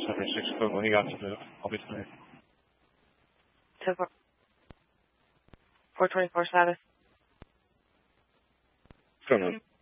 76 code when he got to the Palm Beach Center. 424 status. What's going on?